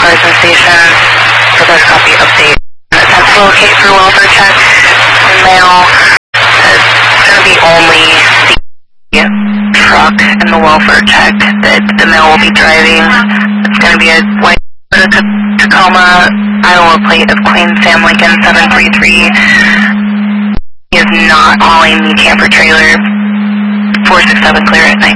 Carson Station for this copy update. Attempt to locate for welfare check. Mail. It's going to be only the truck and the welfare check that the mail will be driving. It's going to be a white Tacoma, Iowa plate of Queen Sam Lincoln 733. He is not hauling the camper trailer. 467 clear at 19.